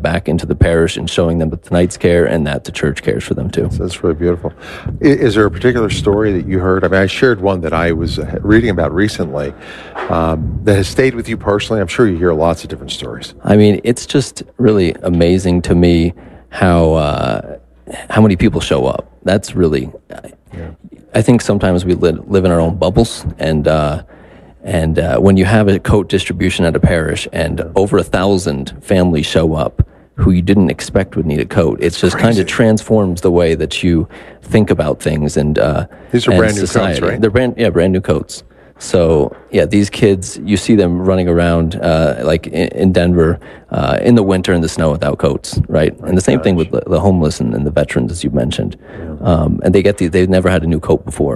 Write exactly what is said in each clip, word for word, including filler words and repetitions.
back into the parish and showing them that the Knights care and that the church cares for them too. That's really beautiful. Is, is there a particular story that you heard? I mean, I shared one that I was reading about recently um, that has stayed with you personally. I'm sure you hear lots of different stories. I mean, it's just really amazing to me how uh, how many people show up. That's really, yeah. I think sometimes we live, live in our own bubbles, and uh, and uh, when you have a coat distribution at a parish and over a thousand families show up who you didn't expect would need a coat, it's just kind of transforms the way that you think about things and uh, these are and brand society. new coats, right? They're brand yeah brand new coats. So yeah, these kids, you see them running around uh, like in, in Denver uh, in the winter in the snow without coats, right? And the same thing with the, the homeless and, and the veterans, as you mentioned. Yeah. Um, and they get the, they've never had a new coat before.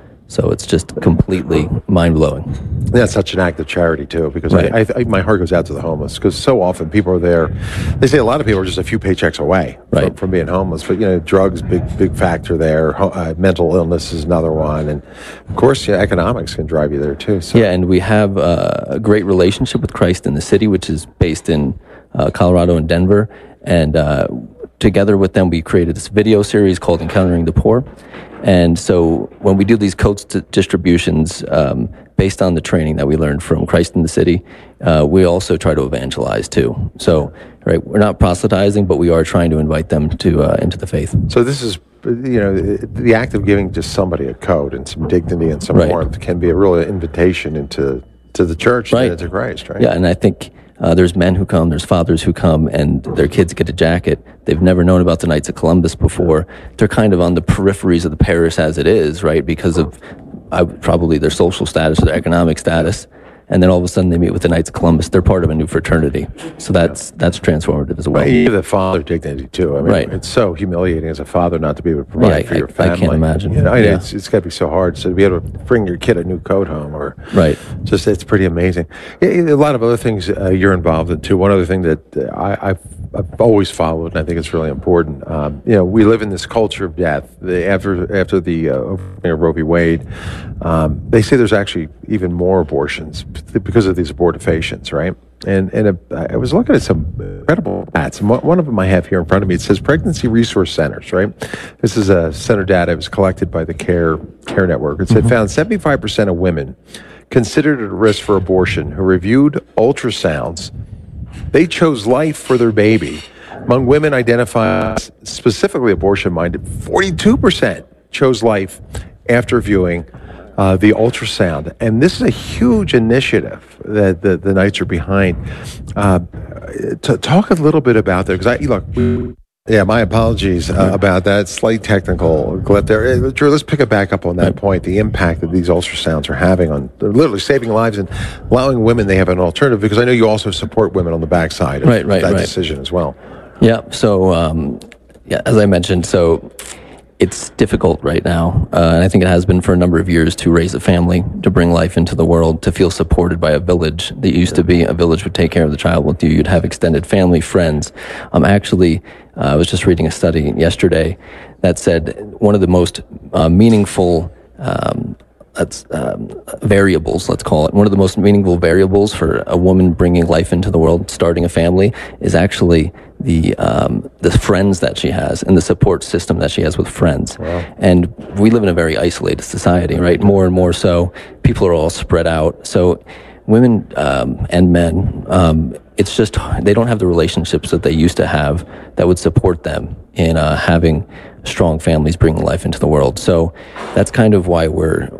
So it's just completely mind-blowing. That's such an act of charity, too, because right. I, I, my heart goes out to the homeless, because so often people are there. They say a lot of people are just a few paychecks away right. from, from being homeless. But, you know, drugs, big, big factor there. Uh, mental illness is another one. And, of course, yeah, economics can drive you there, too. So. Yeah, and we have uh, a great relationship with Christ in the City, which is based in uh, Colorado and Denver. And uh, together with them, we created this video series called Encountering the Poor. And so when we do these coats t- distributions um, based on the training that we learned from Christ in the City, uh, we also try to evangelize too. So, right, we're not proselytizing, but we are trying to invite them to uh, into the faith. So this is, you know, the act of giving just somebody a coat and some dignity and some right. warmth can be a real invitation into to the church right. and into Christ, right? Yeah, and I think Uh, there's men who come, there's fathers who come, and their kids get a jacket. They've never known about the Knights of Columbus before. They're kind of on the peripheries of the parish as it is, right? Because of uh, probably their social status or their economic status. And then all of a sudden they meet with the Knights of Columbus. They're part of a new fraternity. So that's that's transformative as well. Right. You give the father dignity, too. I mean, right. it's so humiliating as a father not to be able to provide yeah, for I, your family. I can't imagine. You know, yeah. it's, it's got to be so hard. So to be able to bring your kid a new coat home, or right. just, it's pretty amazing. A lot of other things uh, you're involved in, too. One other thing that uh, I, I've, I've always followed, and I think it's really important. Um, you know, we live in this culture of death. The, after after the uh, overturning of Roe v. Wade, um, they say there's actually even more abortions because of these abortifacients, right? And and a, I was looking at some incredible stats, and one of them I have here in front of me. It says Pregnancy Resource Centers, right? This is a center data. It was collected by the Care Care Network. It said mm-hmm. found seventy-five percent of women considered at risk for abortion who reviewed ultrasounds, they chose life for their baby. Among women identified specifically abortion-minded, forty-two percent chose life after viewing Uh, the ultrasound. And this is a huge initiative that the, the Knights are behind. Uh, to talk a little bit about that, because I look, we, yeah, my apologies uh, about that slight technical glitch there. Drew, let's pick it back up on that point. The impact that these ultrasounds are having on, they're literally saving lives and allowing women, they have an alternative, because I know you also support women on the backside of right, right, that right. decision as well. Yeah. So, um, yeah, as I mentioned, so it's difficult right now, uh, and I think it has been for a number of years, to raise a family, to bring life into the world, to feel supported by a village. That used to be a village would take care of the child with you. You'd have extended family, friends. Um, actually, uh, I was just reading a study yesterday that said one of the most uh, meaningful um, that's um, variables, let's call it, one of the most meaningful variables for a woman bringing life into the world, starting a family, is actually the um, the friends that she has and the support system that she has with friends. Wow. And we live in a very isolated society, right? More and more so. People are all spread out. So women um, and men, um, it's just, they don't have the relationships that they used to have that would support them in uh, having strong families bringing life into the world. So that's kind of why we're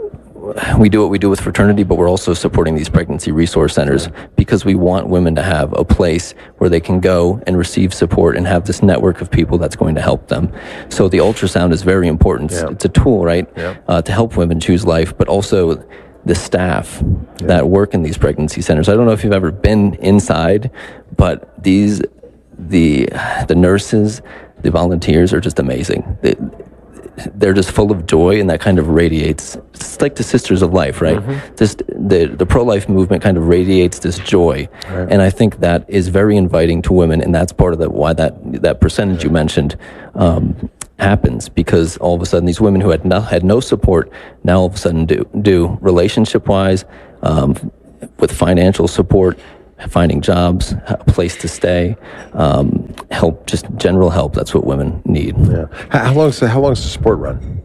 we do what we do with fraternity, but we're also supporting these pregnancy resource centers, because we want women to have a place where they can go and receive support and have this network of people that's going to help them. So the ultrasound is very important. Yeah. It's a tool, right, yeah. uh, to help women choose life, but also the staff yeah. that work in these pregnancy centers. I don't know if you've ever been inside, but these, the the nurses, the volunteers are just amazing. They, they're just full of joy, and that kind of radiates. It's like the Sisters of Life, right? Mm-hmm. This, the the pro-life movement kind of radiates this joy, right. And I think that is very inviting to women, and that's part of the, why that that percentage yeah. you mentioned um, happens, because all of a sudden these women who had no, had no support now all of a sudden do do relationship-wise, um, with financial support, finding jobs, a place to stay, um, help, just general help. That's what women need. Yeah. How, how long? How long does the support run?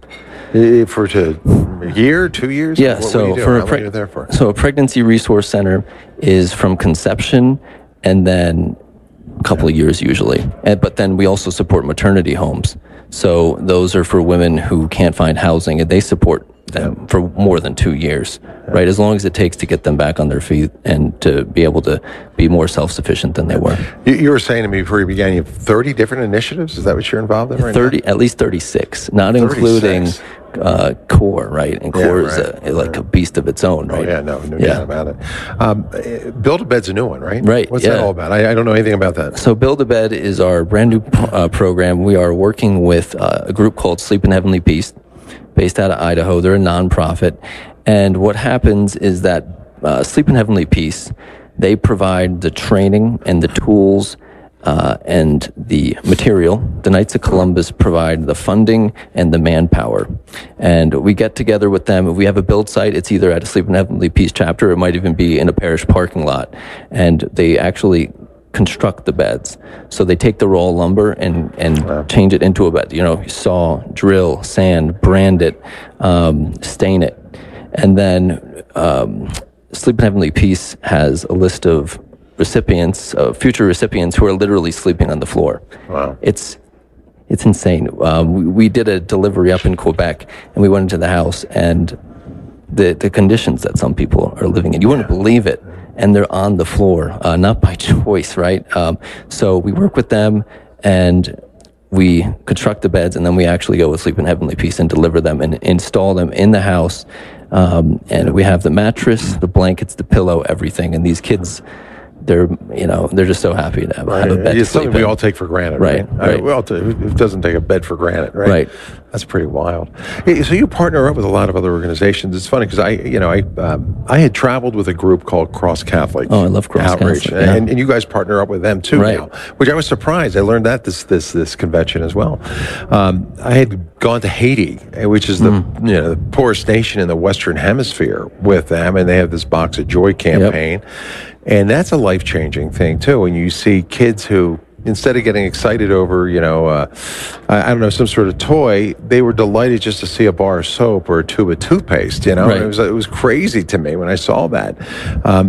For to a year, two years? Yeah. What, so what for How a pre- long are you there for? So a pregnancy resource center is from conception and then a couple of years usually. And, but then we also support maternity homes. So those are for women who can't find housing, and they support them yeah. for more than two years, yeah. right? As long as it takes to get them back on their feet and to be able to be more self-sufficient than they were. You, you were saying to me before you began, you have thirty different initiatives. Is that what you're involved in right thirty, now? At least thirty-six, not thirty-six. Including uh, CORE, right? And CORE yeah, right. is a, like a beast of its own, right? Oh, yeah, no, no yeah. doubt about it. Um, Build-A-Bed's a new one, right? Right. What's yeah. that all about? I, I don't know anything about that. So Build-A-Bed is our brand new uh, program. We are working with uh, a group called Sleep in Heavenly Peace, based out of Idaho. They're a nonprofit. And what happens is that uh, Sleep in Heavenly Peace, they provide the training and the tools uh, and the material. The Knights of Columbus provide the funding and the manpower. And we get together with them. If we have a build site, it's either at a Sleep in Heavenly Peace chapter, or it might even be in a parish parking lot. And they actually construct the beds. So they take the raw lumber and, and wow. change it into a bed. You know, saw, drill, sand, brand it, um, stain it. And then um, Sleep in Heavenly Peace has a list of recipients, uh, future recipients who are literally sleeping on the floor. Wow. It's it's insane. Um, we, we did a delivery up in Quebec, and we went into the house, and the, the conditions that some people are living in, you wouldn't believe it. And they're on the floor, uh, not by choice, right? Um, so we work with them, and we construct the beds, and then we actually go with Sleep in Heavenly Peace and deliver them and install them in the house. Um, and we have the mattress, the blankets, the pillow, everything. And these kids, they're, you know, they're just so happy to have, right. have a bed It's to sleep something we in. all take for granted, right? Right. right. I mean, we all t- who doesn't take a bed for granted, right? Right. That's pretty wild. Hey, so you partner up with a lot of other organizations. It's funny because I, you know, I, um, I had traveled with a group called Cross Catholic. Oh, I love Cross Outreach, Catholic, yeah. and, and you guys partner up with them too right. now, which I was surprised. I learned that this this this convention as well. Um, I had gone to Haiti, which is the mm. you know the poorest nation in the Western Hemisphere, with them, and they have this Box of Joy campaign. Yep. And that's a life-changing thing, too, when you see kids who, instead of getting excited over, you know, uh, I, I don't know, some sort of toy, they were delighted just to see a bar of soap or a tube of toothpaste, you know? Right. It was it was crazy to me when I saw that. Um,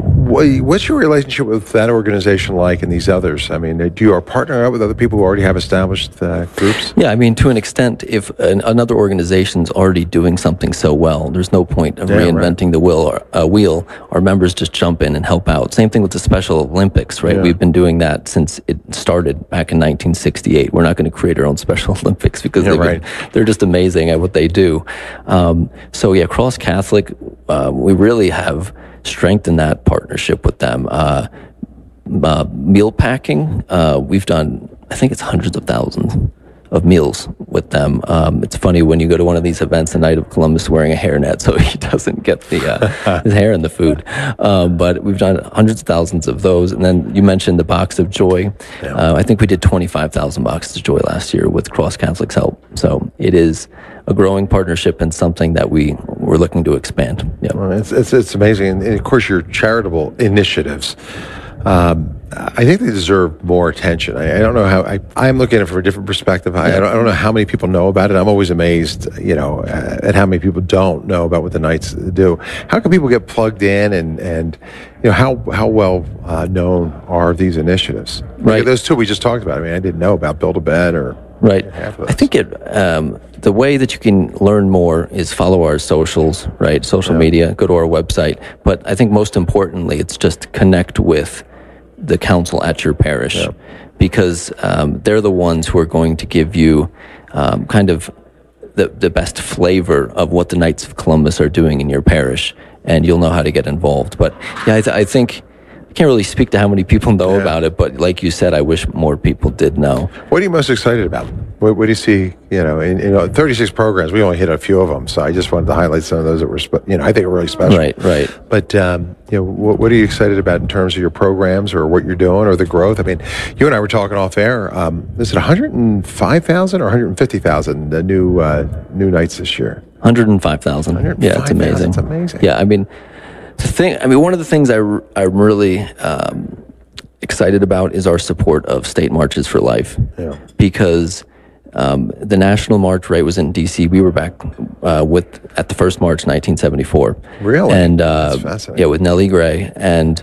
what's your relationship with that organization like and these others? I mean, do you partner up with other people who already have established uh, groups? Yeah, I mean, to an extent, if an, another organization's already doing something so well, there's no point of yeah, reinventing right. the wheel. Or, uh, wheel. Our members just jump in and help out. Same thing with the Special Olympics, right? Yeah. We've been doing that since it started back in nineteen sixty-eight. We're not going to create our own Special Olympics because yeah, right. been, they're just amazing at what they do. Um, so yeah, Cross Catholic, uh, we really have strengthened that partnership with them. Uh, uh, meal packing, uh, we've done, I think it's hundreds of thousands of meals with them. Um, it's funny when you go to one of these events, the Knight of Columbus wearing a hairnet so he doesn't get the uh, his hair in the food. Um, but we've done hundreds of thousands of those. And then you mentioned the Box of Joy. Yeah. Uh, I think we did twenty-five thousand Boxes of Joy last year with Cross Catholic's help. So it is a growing partnership and something that we we're looking to expand. Yep. Well, it's, it's it's amazing, and of course your charitable initiatives. Um, I think they deserve more attention. I, I don't know how. I, I'm looking at it from a different perspective. I, I, don't, I don't know how many people know about it. I'm always amazed, you know, at how many people don't know about what the Knights do. How can people get plugged in, and and you know how how well uh, known are these initiatives? Right. Like those two we just talked about. I mean, I didn't know about Build-A-Bed or right. I think it. Um, the way that you can learn more is follow our socials, right? Social yeah. media. Go to our website. But I think most importantly, it's just connect with the council at your parish, yeah. because um, they're the ones who are going to give you um, kind of the, the best flavor of what the Knights of Columbus are doing in your parish, and you'll know how to get involved. But yeah, I, th- I think I can't really speak to how many people know yeah. about it, but like you said, I wish more people did know. What are you most excited about? What, what do you see, you know, in, in thirty-six programs, we only hit a few of them, so I just wanted to highlight some of those that were, spe- you know, I think are really special. Right, right. But, um, you know, what, what are you excited about in terms of your programs or what you're doing or the growth? I mean, you and I were talking off air. Um, is it one hundred five thousand or one hundred fifty thousand uh, new, uh, new Knights this year? one hundred five thousand. Yeah, it's amazing. It's amazing. Yeah, I mean, The thing, I mean, one of the things I, I'm really um, excited about is our support of state marches for life. Yeah. Because um, the national march, right, was in D C. We were back uh, with at the first march in nineteen seventy-four. Really? And uh, That's fascinating. yeah, with Nellie Gray. And,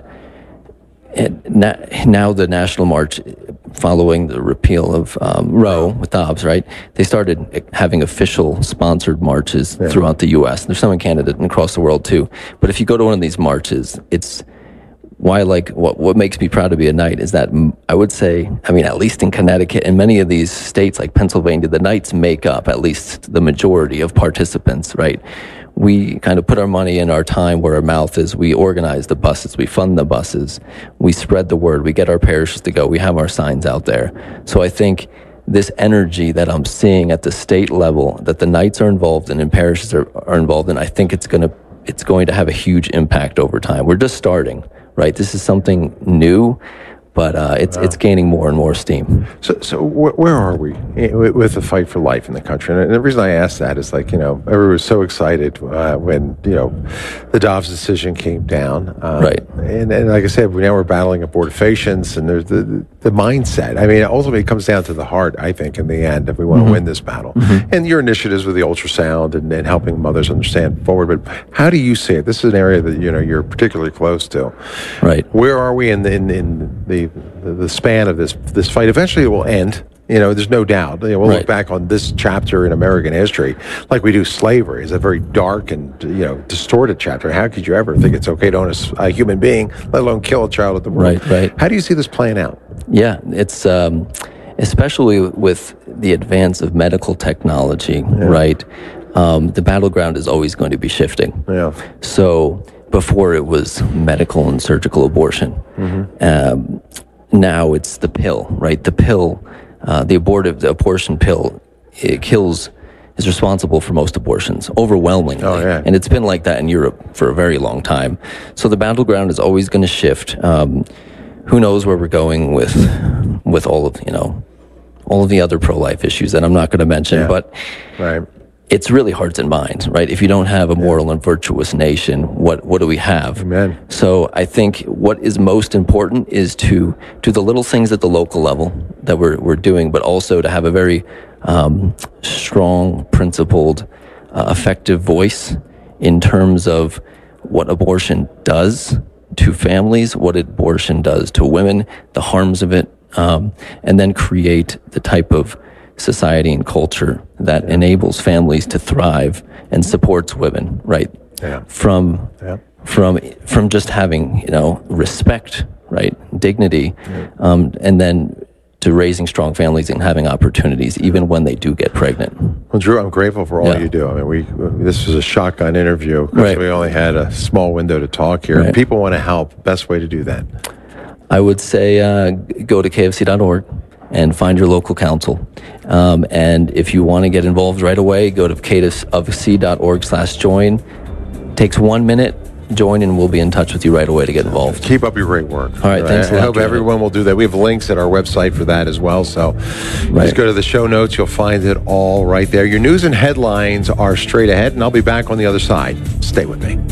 and na- now the national march, following the repeal of um, Roe with Dobbs, right, they started having official sponsored marches Yeah. throughout the U S. There's some in Canada and across the world too. But if you go to one of these marches, it's why, like, what what makes me proud to be a Knight is that mm, I would say, I mean, at least in Connecticut and many of these states like Pennsylvania, the Knights make up at least the majority of participants, right? We kind of put our money and our time where our mouth is. We organize the buses, we fund the buses, we spread the word, we get our parishes to go, we have our signs out there. So I think this energy that I'm seeing at the state level, that the Knights are involved in and parishes are, are involved in, I think it's going to it's going to have a huge impact over time. We're just starting. Right, this is something new, but uh, it's wow. it's gaining more and more steam. So, so wh- where are we with the fight for life in the country? And the reason I ask that is, like, you know, everyone was so excited uh, when, you know, the Dobbs decision came down. Um, right. And, and like I said, now we're battling abortifacients, and there's the, the the mindset. I mean, ultimately, it comes down to the heart, I think, in the end, if we want to mm-hmm. win this battle. Mm-hmm. And your initiatives with the ultrasound and, and helping mothers understand forward. But how do you see it? This is an area that, you know, you're particularly close to. Right. Where are we in the, in, in the, the the span of this this fight? Eventually, it will end. You know, there's no doubt. You know, we'll right. look back on this chapter in American history like we do slavery. It's a very dark and, you know, distorted chapter. How could you ever think it's okay to own a, a human being, let alone kill a child at the womb? Right, right. How do you see this playing out? Yeah, it's um, especially with the advance of medical technology, yeah. right? Um, the battleground is always going to be shifting. Yeah. So before it was medical and surgical abortion. Mm-hmm. Um, now it's the pill, right? The pill, uh, the abortive, the abortion pill, it kills, is responsible for most abortions, overwhelmingly. Oh, yeah. And it's been like that in Europe for a very long time. So the battleground is always going to shift. Um, who knows where we're going with, with all of, you know, all of the other pro-life issues that I'm not going to mention, yeah. but right. it's really hearts and minds, right? If you don't have a moral yeah. and virtuous nation, what what do we have? Amen. So I think what is most important is to do the little things at the local level that we're we're doing, but also to have a very um, strong, principled, uh, effective voice in terms of what abortion does to families, what abortion does to women, the harms of it, um, and then create the type of society and culture that yeah. enables families to thrive and supports women, right? Yeah. From yeah. from from just having, you know, respect, right, dignity, yeah. um, and then to raising strong families and having opportunities even when they do get pregnant. Well, Drew, I'm grateful for all yeah. you do. I mean, we this was a shotgun interview because right. we only had a small window to talk here. Right. People want to help. Best way to do that? I would say uh, go to K F C dot org. And find your local council. Um, and if you want to get involved right away, go to K F C dot org slash join. Takes one minute, join, and we'll be in touch with you right away to get involved. Keep up your great work. All right, thanks I, a lot. I hope everyone will do that. We have links at our website for that as well. So right. just go to the show notes. You'll find it all right there. Your news and headlines are straight ahead, and I'll be back on the other side. Stay with me.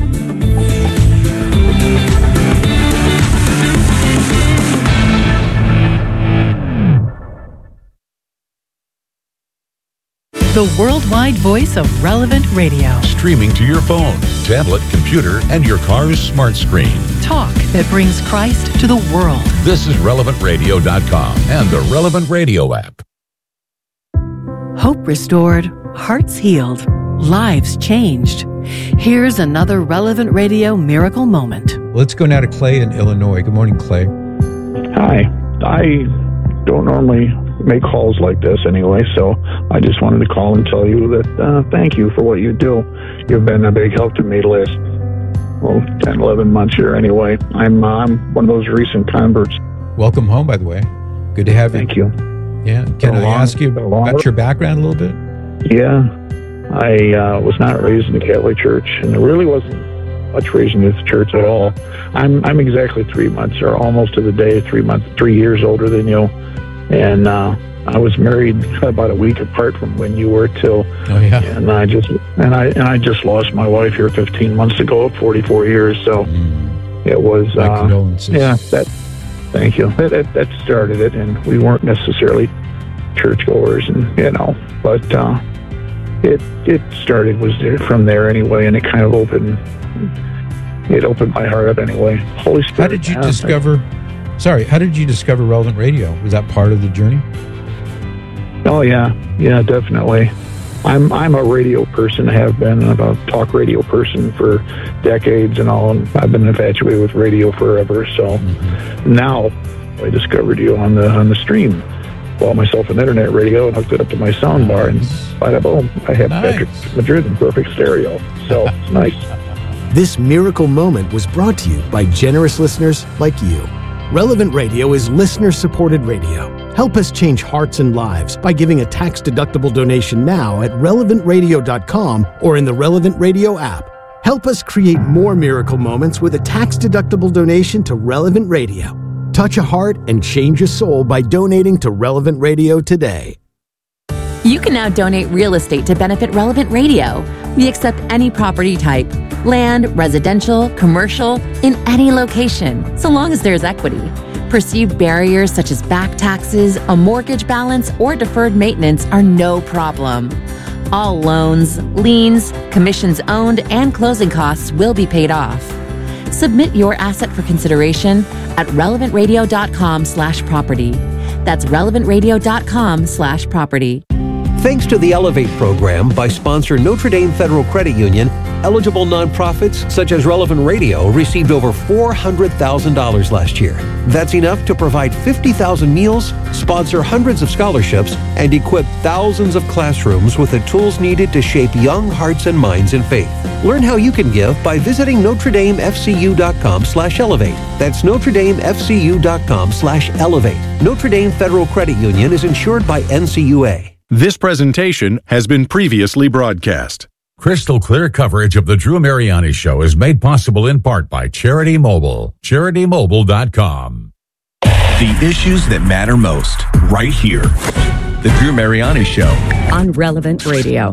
The worldwide voice of Relevant Radio. Streaming to your phone, tablet, computer, and your car's smart screen. Talk that brings Christ to the world. This is relevant radio dot com and the Relevant Radio app. Hope restored, hearts healed, lives changed. Here's another Relevant Radio miracle moment. Let's go now to Clay in Illinois. Good morning, Clay. Hi. I don't normally make calls like this anyway, so I just wanted to call and tell you that uh, thank you for what you do. You've been a big help to me the last, well, ten, eleven months here anyway. I'm, uh, I'm one of those recent converts. Welcome home, by the way. Good to have you. Thank you. Yeah. Can I long, ask you about your background a little bit? Yeah. I uh, was not raised in the Catholic Church, and there really wasn't much raised in the church at all. I'm I'm exactly three months, or almost to the day, three months, three years older than you. And uh, I was married about a week apart from when you were too. Oh yeah. And I just and I and I just lost my wife here fifteen months ago at forty-four years. So Mm. it was. My Uh, condolences. yeah. That. Thank you. That, that that started it, and we weren't necessarily churchgoers, and you know, but uh, it it started was there from there anyway, and it kind of opened. It opened my heart up anyway. Holy Spirit. How did you yeah, discover? Sorry, how did you discover Relevant Radio? Was that part of the journey? Oh yeah, yeah, definitely. I'm I'm a radio person. Have been a talk radio person for decades and all. And I've been infatuated with radio forever. So Mm-hmm. now I discovered you on the on the stream. Bought myself an internet radio and hooked it up to my sound bar, and bada boom, I have Nice. Patrick Madrid in perfect stereo. So it's nice. This miracle moment was brought to you by generous listeners like you. Relevant Radio is listener-supported radio. Help us change hearts and lives by giving a tax-deductible donation now at relevant radio dot com or in the Relevant Radio app. Help us create more miracle moments with a tax-deductible donation to Relevant Radio. Touch a heart and change a soul by donating to Relevant Radio today. You can now donate real estate to benefit Relevant Radio. We accept any property type, land, residential, commercial, in any location, so long as there's equity. Perceived barriers such as back taxes, a mortgage balance, or deferred maintenance are no problem. All loans, liens, commissions owned, and closing costs will be paid off. Submit your asset for consideration at relevant radio dot com slash property. That's relevant radio dot com slash property. Thanks to the Elevate program by sponsor Notre Dame Federal Credit Union, eligible nonprofits such as Relevant Radio received over four hundred thousand dollars last year. That's enough to provide fifty thousand meals, sponsor hundreds of scholarships, and equip thousands of classrooms with the tools needed to shape young hearts and minds in faith. Learn how you can give by visiting notre dame f c u dot com slash elevate. That's notre dame f c u dot com slash elevate. Notre Dame Federal Credit Union is insured by N C U A. This presentation has been previously broadcast. Crystal clear coverage of the Drew Mariani Show is made possible in part by Charity Mobile. charity mobile dot com. The issues that matter most, right here. The Drew Mariani Show. On Relevant Radio.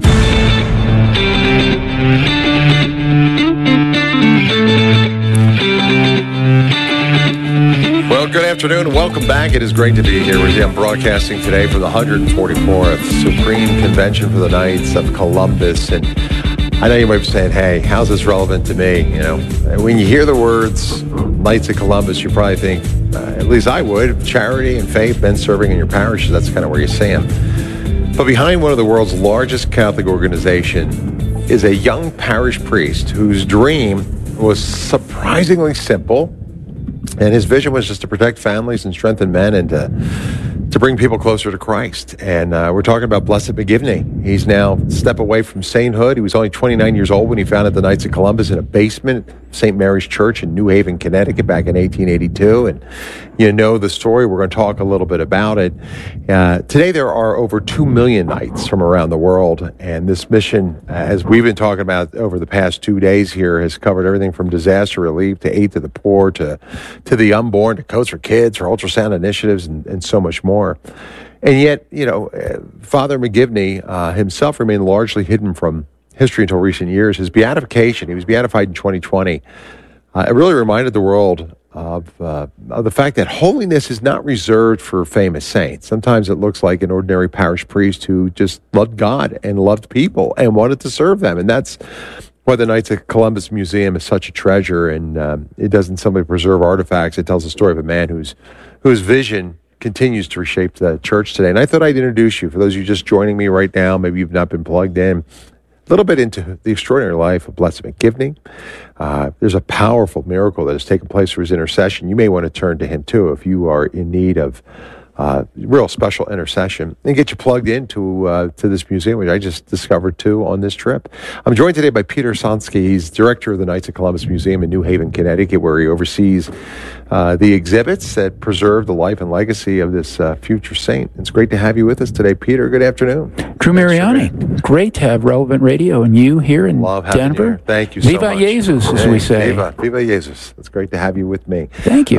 Well, good afternoon and welcome back. It is great to be here with you. I'm broadcasting today from the one hundred forty-fourth Supreme Convention for the Knights of Columbus. And I know you might be saying, hey, how's this relevant to me? You know, when you hear the words Knights of Columbus, you probably think, uh, at least I would, charity and faith, men serving in your parishes. That's kind of where you see them. But behind one of the world's largest Catholic organization is a young parish priest whose dream was surprisingly simple. And his vision was just to protect families and strengthen men and to, to bring people closer to Christ. And uh, we're talking about Blessed McGivney. He's now a step away from sainthood. He was only twenty-nine years old when he founded the Knights of Columbus in a basement, Saint Mary's Church in New Haven, Connecticut back in eighteen eighty-two. And you know the story. We're going to talk a little bit about it. Uh, today there are over two million Knights from around the world. And this mission, as we've been talking about over the past two days here, has covered everything from disaster relief to aid to the poor to, to the unborn to Codes for Kids, for ultrasound initiatives, and, and so much more. And yet, you know, Father McGivney uh, himself remained largely hidden from history until recent years. His beatification, he was beatified in twenty twenty, uh, it really reminded the world of, uh, of the fact that holiness is not reserved for famous saints. Sometimes it looks like an ordinary parish priest who just loved God and loved people and wanted to serve them. And that's why the Knights of Columbus Museum is such a treasure. And um, it doesn't simply preserve artifacts. It tells the story of a man whose whose vision continues to reshape the church today. And I thought I'd introduce you, for those of you just joining me right now, maybe you've not been plugged in, a little bit into the extraordinary life of Blessed McGivney. Uh, there's a powerful miracle that has taken place through his intercession. You may want to turn to him too if you are in need of uh, real special intercession, and get you plugged into uh, to this museum, which I just discovered too on this trip. I'm joined today by Peter Sonsky. He's director of the Knights of Columbus Museum in New Haven, Connecticut, where he oversees uh, the exhibits that preserve the life and legacy of this uh, future saint. It's great to have you with us today, Peter. Good afternoon. Drew Mariani, great to have Relevant Radio and you here in Love having Denver. You. Thank you so Viva much. Jesus, as hey, we say. Viva, Viva Jesus. It's great to have you with me. Thank you. Um,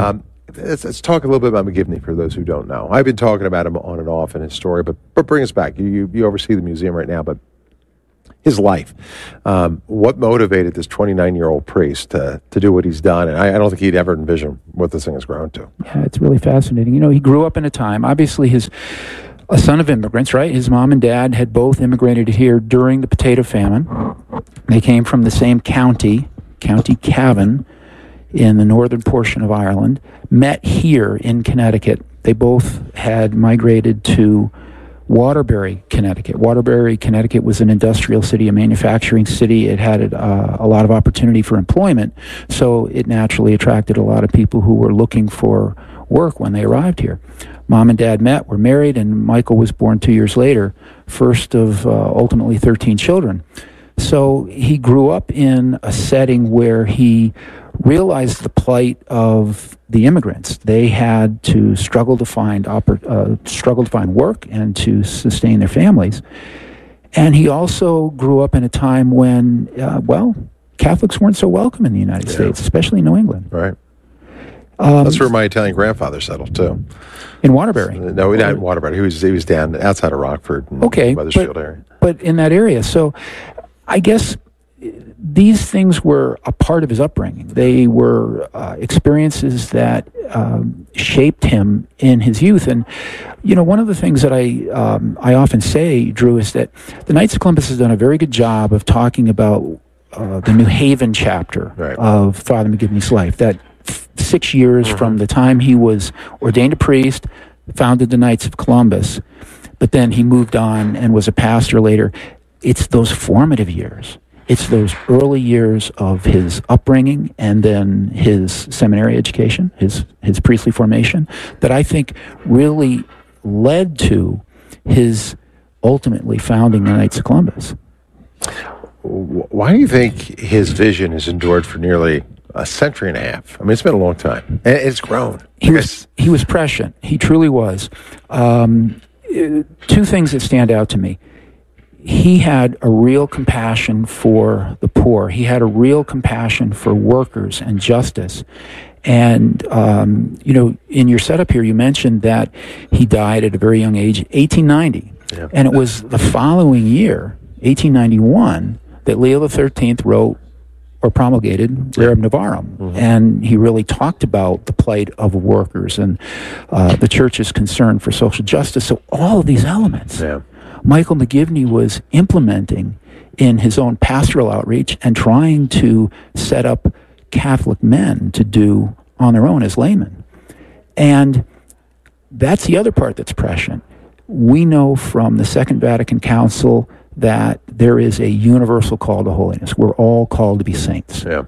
let's, let's talk a little bit about McGivney for those who don't know. I've been talking about him on and off in his story, but but bring us back. You you, you oversee the museum right now, but his life. Um, what motivated this twenty-nine-year-old priest to, to do what he's done? And I, I don't think he'd ever envisioned what this thing has grown to. Yeah, it's really fascinating. You know, he grew up in a time, obviously his a son of immigrants, right? His mom and dad had both immigrated here during the potato famine. They came from the same county, County Cavan, in the northern portion of Ireland, met here in Connecticut. They both had migrated to Waterbury, Connecticut. Waterbury, Connecticut was an industrial city, a manufacturing city. It had uh, a lot of opportunity for employment, so it naturally attracted a lot of people who were looking for work when they arrived here. Mom and dad met, were married, and Michael was born two years later, first of uh, ultimately thirteen children. So he grew up in a setting where he realized the plight of the immigrants. They had to struggle to find oppor- uh, struggle to find work and to sustain their families. And he also grew up in a time when, uh, well, Catholics weren't so welcome in the United yeah. States, especially in New England. Right. Um, That's where my Italian grandfather settled too. In Waterbury. No, not in Waterbury. He was he was down outside of Rockford, in okay, the Wethersfield but, area. But in that area, so I guess these things were a part of his upbringing. They were uh, experiences that um, shaped him in his youth. And, you know, one of the things that I um, I often say, Drew, is that the Knights of Columbus has done a very good job of talking about uh, the New Haven chapter right. of Father McGivney's life. That f- six years mm-hmm. from the time he was ordained a priest, founded the Knights of Columbus, but then he moved on and was a pastor later. It's those formative years. It's those early years of his upbringing and then his seminary education, his his priestly formation, that I think really led to his ultimately founding the Knights of Columbus. Why do you think his vision has endured for nearly a century and a half? I mean, it's been a long time. And it's grown. He was, he was prescient. He truly was. Um, two things that stand out to me. He had a real compassion for the poor. He had a real compassion for workers and justice. And, um, you know, in your setup here, you mentioned that he died at a very young age, eighteen ninety. Yeah. And it was the following year, eighteen ninety-one, that Leo the thirteenth wrote or promulgated Rerum Novarum. Mm-hmm. And he really talked about the plight of workers and uh, the church's concern for social justice. So all of these elements. Yeah. Michael McGivney was implementing in his own pastoral outreach and trying to set up Catholic men to do on their own as laymen. And that's the other part that's prescient. We know from the Second Vatican Council that there is a universal call to holiness. We're all called to be saints. Yeah.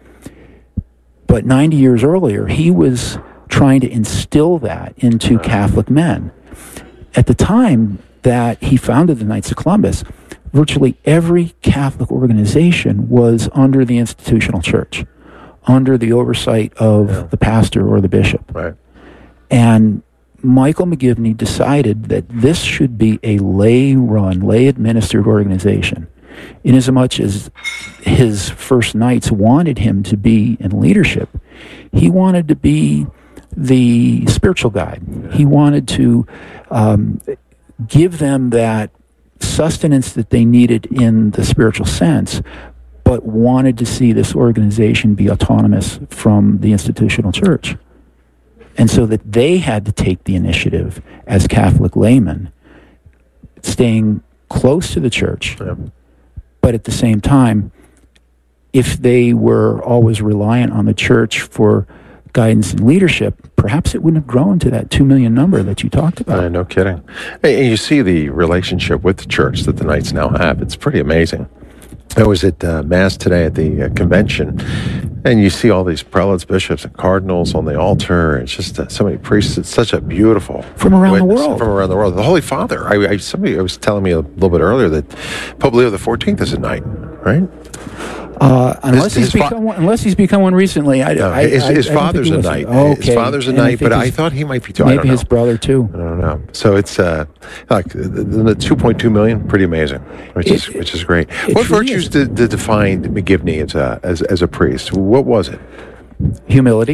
But ninety years earlier, he was trying to instill that into Catholic men. At the time that he founded the Knights of Columbus, virtually every Catholic organization was under the institutional church, under the oversight of yeah. the pastor or the bishop. Right. And Michael McGivney decided that this should be a lay-run, lay-administered organization, inasmuch as his first Knights wanted him to be in leadership. He wanted to be the spiritual guide. Yeah. He wanted to um, give them that sustenance that they needed in the spiritual sense, but wanted to see this organization be autonomous from the institutional church. And so that they had to take the initiative as Catholic laymen, staying close to the church, yeah. but at the same time, if they were always reliant on the church for guidance and leadership, perhaps it wouldn't have grown to that two million number that you talked about. Uh, no kidding. And you see the relationship with the church that the Knights now have. It's pretty amazing. I was at uh, Mass today at the uh, convention, and you see all these prelates, bishops, and cardinals on the altar. It's just uh, so many priests. It's such a beautiful from around witness, the world. From around the world. The Holy Father. I, I somebody was telling me a little bit earlier that Pope Leo the fourteenth is a Knight, right? Uh, unless his, he's his become one, unless he's become one recently. I, no, I, his, his I, father's I a Knight. Okay. His father's a and Knight, I but I thought he might be too. Maybe I don't his know. brother too. I don't know. So it's uh, like the, the two point two million, pretty amazing, which it, is which is great. What virtues did, did define McGivney as a as as a priest? What was it? Humility.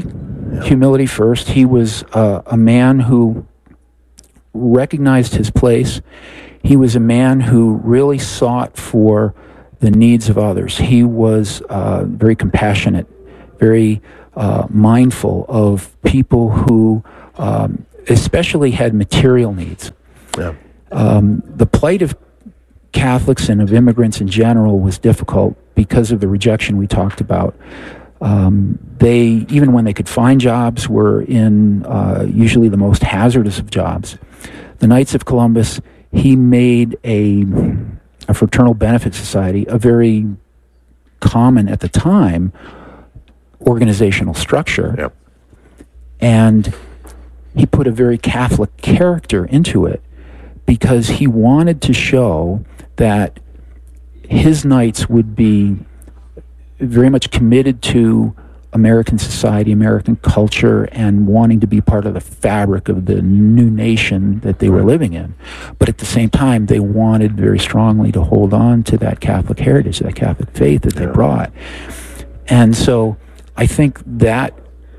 Yeah. Humility first. He was uh, a man who recognized his place. He was a man who really sought for the needs of others. He was uh, very compassionate, very uh, mindful of people who um, especially had material needs. Yeah. Um, the plight of Catholics and of immigrants in general was difficult because of the rejection we talked about. Um, they, even when they could find jobs, were in uh, usually the most hazardous of jobs. The Knights of Columbus, he made a, a fraternal benefit society, a very common at the time organizational structure. Yep. And he put a very Catholic character into it because he wanted to show that his knights would be very much committed to American society, American culture, and wanting to be part of the fabric of the new nation that they were living in. But at the same time, they wanted very strongly to hold on to that Catholic heritage, that Catholic faith that they brought. And so I think that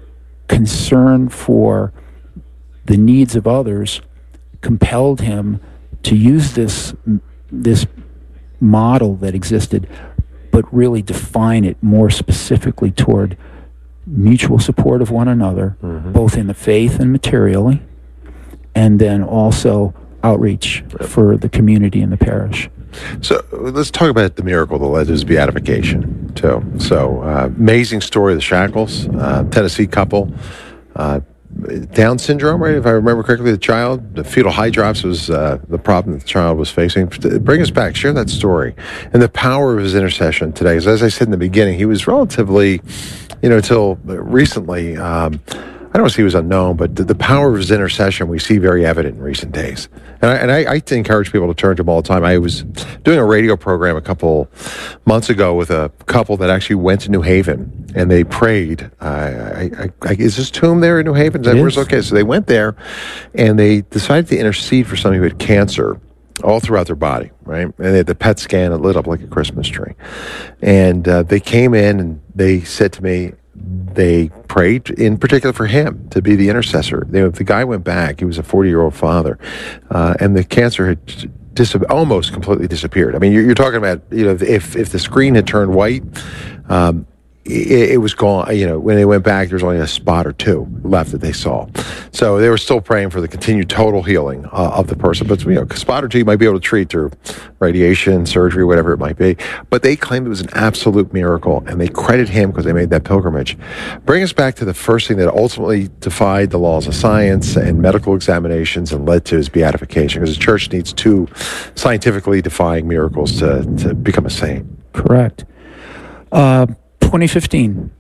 concern for the needs of others compelled him to use this this model that existed, but really define it more specifically toward mutual support of one another, mm-hmm. both in the faith and materially, and then also outreach yep. for the community and the parish. So let's talk about the miracle that led to his beatification, too. So uh, amazing story of the Shackles, uh, Tennessee couple, uh, Down syndrome, right? If I remember correctly, the child, the fetal hydrops was uh, the problem that the child was facing. Bring us back, share that story. And the power of his intercession today. Because as I said in the beginning, he was relatively, you know, until recently, um, I don't want to say he was unknown, but the, the power of his intercession we see very evident in recent days. And I, and I, I encourage people to turn to him all the time. I was doing a radio program a couple months ago with a couple that actually went to New Haven, and they prayed. Uh, I, I, I, is this tomb there in New Haven? Is that where it's okay? So they went there, and they decided to intercede for somebody who had cancer all throughout their body, right? And they had the P E T scan, it lit up like a Christmas tree. And uh, they came in, and they said to me, they prayed in particular for him to be the intercessor. They, the guy went back. He was a forty-year-old father, uh, and the cancer had dis- almost completely disappeared. I mean, you're, you're talking about, you know, if if the screen had turned white, um, it, it was gone. You know, when they went back, there was only a spot or two left that they saw. So they were still praying for the continued total healing uh, of the person. But, you know, a spot or two you might be able to treat through radiation, surgery, whatever it might be. But they claimed it was an absolute miracle, and they credit him because they made that pilgrimage. Bring us back to the first thing that ultimately defied the laws of science and medical examinations and led to his beatification, because the church needs two scientifically defying miracles to, to become a saint. Correct. Uh, twenty fifteen,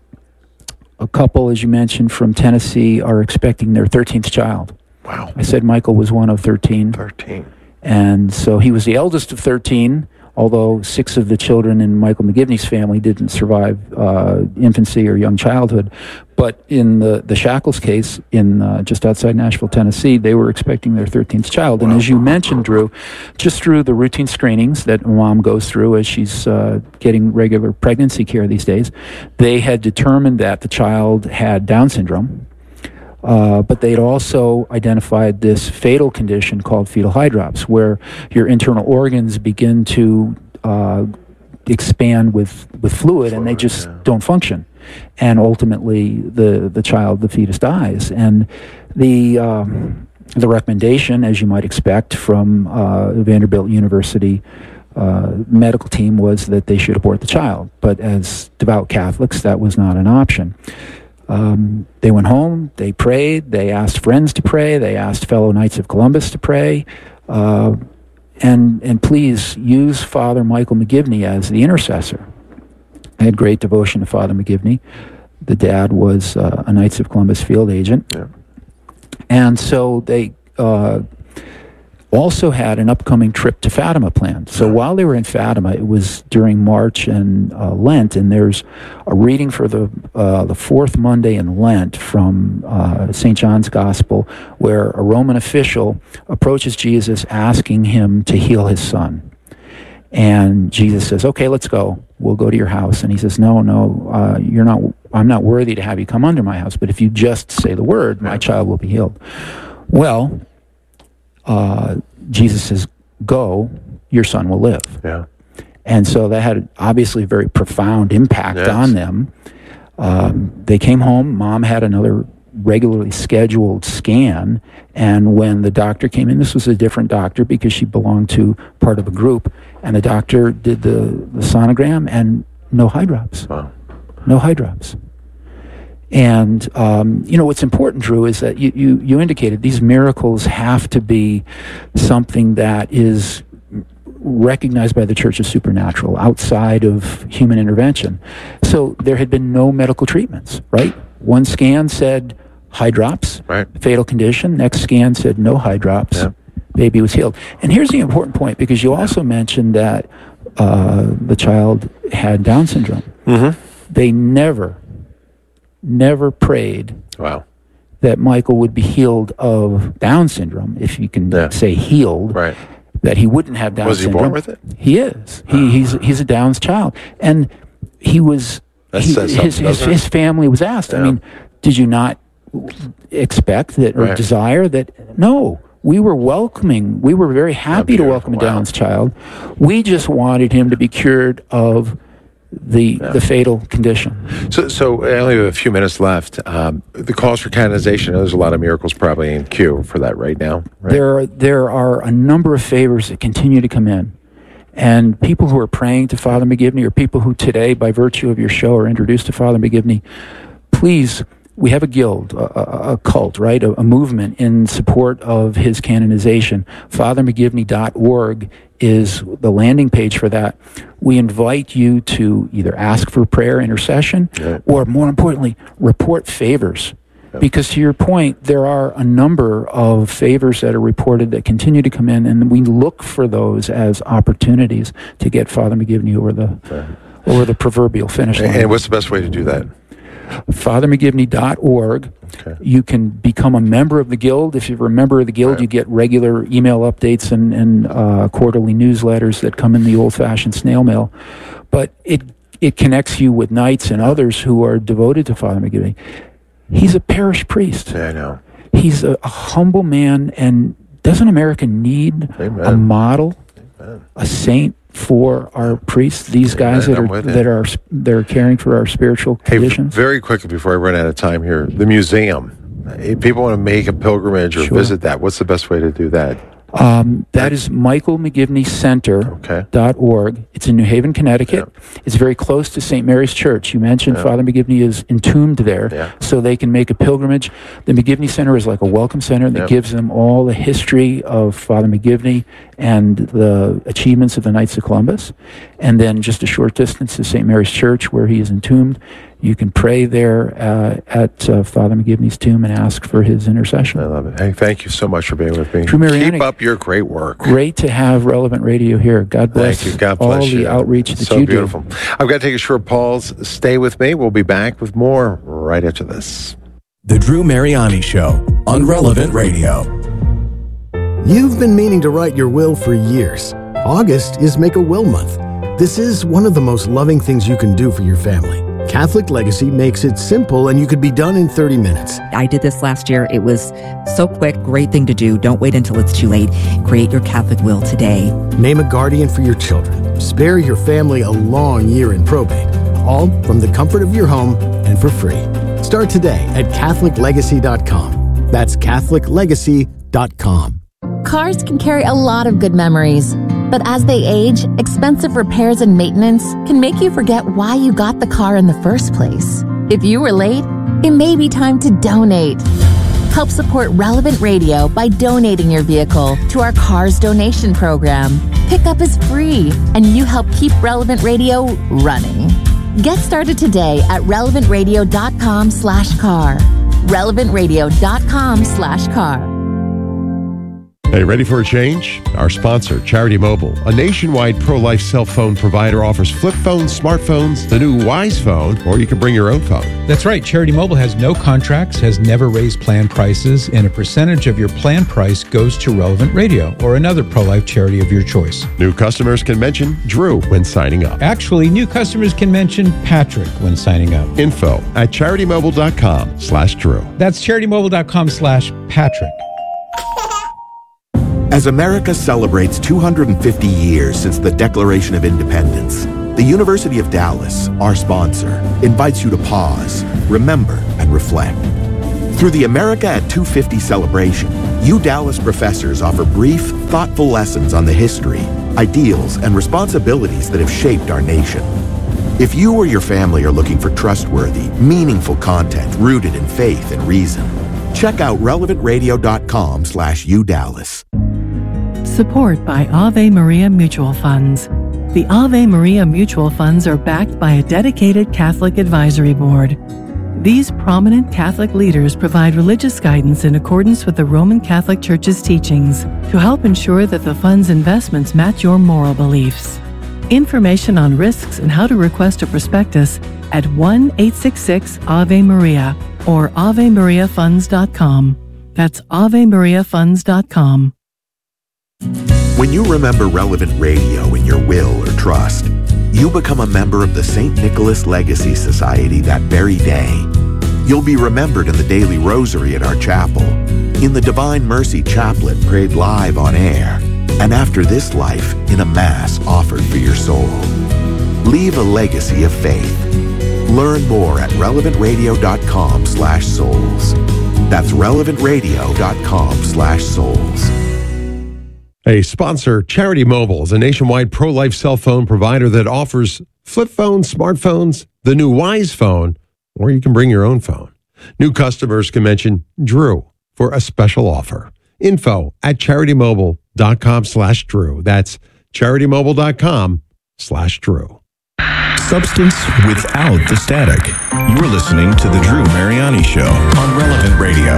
a couple, as you mentioned, from Tennessee are expecting their thirteenth child. Wow. I said Michael was one of thirteen. thirteen. And so he was the eldest of thirteen, although six of the children in Michael McGivney's family didn't survive uh, infancy or young childhood. But in the, the Shackles case, in uh, just outside Nashville, Tennessee, they were expecting their thirteenth child. Wow. And as you mentioned, Drew, just through the routine screenings that a mom goes through as she's uh, getting regular pregnancy care these days, they had determined that the child had Down syndrome. Uh, but they'd also identified this fatal condition called fetal hydrops, where your internal organs begin to uh, expand with, with fluid, fluid and they just yeah. don't function. And ultimately, the, the child, the fetus, dies. And the um, the recommendation, as you might expect from uh, Vanderbilt University uh, medical team, was that they should abort the child. But as devout Catholics, that was not an option. Um, they went home, they prayed, they asked friends to pray, they asked fellow Knights of Columbus to pray, uh, and and please use Father Michael McGivney as the intercessor. I had great devotion to Father McGivney. The dad was uh, a Knights of Columbus field agent. Yeah. And so they uh, also had an upcoming trip to Fatima planned. So while they were in Fatima, it was during March and uh, Lent, and there's a reading for the uh, the fourth Monday in Lent from uh, Saint John's Gospel, where a Roman official approaches Jesus asking him to heal his son. And Jesus says, okay, let's go. We'll go to your house. And he says, no, no, uh, you're not, I'm not worthy to have you come under my house, but if you just say the word, my child will be healed. Well, uh, Jesus says, go, your son will live. Yeah. And so that had obviously a very profound impact Yes. on them. Um, they came home. Mom had another regularly scheduled scan. And when the doctor came in, this was a different doctor because she belonged to part of a group. And the doctor did the, the sonogram and no high drops. Wow. No high drops. And, um, you know, what's important, Drew, is that you, you, you indicated these miracles have to be something that is recognized by the church as supernatural, outside of human intervention. So there had been no medical treatments, right? One scan said high drops, right. fatal condition. Next scan said no high drops. Yeah. Baby was healed. And here's the important point, because you also mentioned that uh, the child had Down syndrome. Mm-hmm. They never, never prayed Wow. that Michael would be healed of Down syndrome, if you can Yeah. say healed. Right. That he wouldn't have Down Was he syndrome. born with it? He is. He, he's he's a Down's child, and he was. That He, says his something, his, doesn't it? his family was asked. I Yeah. mean, did you not expect that or Right. desire that? No, we were welcoming. We were very happy to welcome a Wow. Down's child. We just wanted him to be cured of the the fatal condition. So, so I only have a few minutes left. Um, the calls for canonization, there's a lot of miracles probably in queue for that right now. Right? There are, there are a number of favors that continue to come in. And people who are praying to Father McGivney, or people who today, by virtue of your show, are introduced to Father McGivney, please, we have a guild, a, a, a cult, right? A, a movement in support of his canonization. father mcgivney dot org is the landing page for that. We invite you to either ask for prayer, intercession, Yeah. or more importantly, report favors. Because to your point, there are a number of favors that are reported that continue to come in, and we look for those as opportunities to get Father McGivney over the over the proverbial finish line. And, and what's the best way to do that? father mcgivney dot org. Okay. You can become a member of the Guild. If you're a member of the Guild, Right. you get regular email updates and, and uh, quarterly newsletters that come in the old-fashioned snail mail. But it it connects you with knights and others who are devoted to Father McGivney. He's a parish priest. Yeah, I know. He's a, a humble man, and doesn't America need Amen. a model, Amen. a saint for our priests? These guys Amen, that I'm are with you. that are that are caring for our spiritual Hey, conditions. very quickly before I run out of time here, the museum. If people want to make a pilgrimage or Sure. visit that, what's the best way to do that? Um, that is Michael McGivney Center Okay. dot org. It's in New Haven, Connecticut. It's very close to Saint Mary's Church. You mentioned Yeah. Father McGivney is entombed there, Yeah. so they can make a pilgrimage. The McGivney Center is like a welcome center that Yep. gives them all the history of Father McGivney and the achievements of the Knights of Columbus. And then just a short distance to Saint Mary's Church, where he is entombed. You can pray there uh, at uh, Father McGivney's tomb and ask for his intercession. I love it. Hey, thank you so much for being with me. Drew Mariani, Keep up your great work. great to have Relevant Radio here. God bless, Thank you. God all bless you. the outreach that so you beautiful. I've got to take a short pause. Stay with me. We'll be back with more right after this. The Drew Mariani Show on Relevant Radio. You've been meaning to write your will for years. August is Make a Will Month. This is one of the most loving things you can do for your family. Catholic Legacy makes it simple, and you could be done in thirty minutes. I did this last year. It was so quick, great thing to do. Don't wait until it's too late. Create your Catholic will today. Name a guardian for your children. Spare your family a long year in probate. All from the comfort of your home and for free. Start today at Catholic Legacy dot com. That's Catholic Legacy dot com. Cars can carry a lot of good memories, but as they age, expensive repairs and maintenance can make you forget why you got the car in the first place. If you were late, it may be time to donate. Help support Relevant Radio by donating your vehicle to our Cars Donation Program. Pickup is free, and you help keep Relevant Radio running. Get started today at relevant radio dot com slash car. relevant radio dot com slash car. Hey, ready for a change? Our sponsor, Charity Mobile, a nationwide pro-life cell phone provider, offers flip phones, smartphones, the new Wise Phone, or you can bring your own phone. That's right. Charity Mobile has no contracts, has never raised plan prices, and a percentage of your plan price goes to Relevant Radio or another pro-life charity of your choice. New customers can mention Drew when signing up. Actually, new customers can mention Patrick when signing up. Info at charitymobile.com slash Drew. That's charitymobile.com slash Patrick. As America celebrates two hundred fifty years since the Declaration of Independence, the University of Dallas, our sponsor, invites you to pause, remember, and reflect. Through the America at two fifty celebration, U Dallas professors offer brief, thoughtful lessons on the history, ideals, and responsibilities that have shaped our nation. If you or your family are looking for trustworthy, meaningful content rooted in faith and reason, check out relevantradio.com slash UDallas. Support by Ave Maria Mutual Funds. The Ave Maria Mutual Funds are backed by a dedicated Catholic advisory board. These prominent Catholic leaders provide religious guidance in accordance with the Roman Catholic Church's teachings to help ensure that the fund's investments match your moral beliefs. Information on risks and how to request a prospectus at one eight six six Ave Maria or ave maria funds dot com. That's ave maria funds dot com. When you remember Relevant Radio in your will or trust, you become a member of the Saint Nicholas Legacy Society that very day. You'll be remembered in the daily rosary at our chapel, in the Divine Mercy Chaplet prayed live on air, and after this life, in a Mass offered for your soul. Leave a legacy of faith. Learn more at relevantradio.com slash souls. That's relevantradio.com slash souls. A sponsor, Charity Mobile, is a nationwide pro-life cell phone provider that offers flip phones, smartphones, the new Wise Phone, or you can bring your own phone. New customers can mention Drew for a special offer. Info at charitymobile.com slash Drew. That's charitymobile.com slash Drew. Substance without the static. You're listening to The Drew Mariani Show on Relevant Radio.